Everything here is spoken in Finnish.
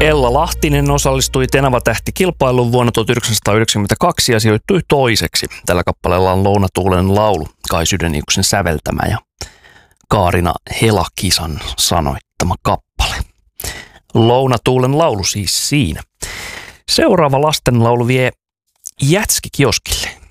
Ella Lahtinen osallistui Tenava-tähti-kilpailuun vuonna 1992 ja sijoittui toiseksi. Tällä kappaleella on Lounatuulen laulu, Kai Sydeniuksen säveltämä ja Kaarina Helakisan sanoittama kappale. Lounatuulen laulu siis siinä. Seuraava lastenlaulu vie Jätski-kioskille.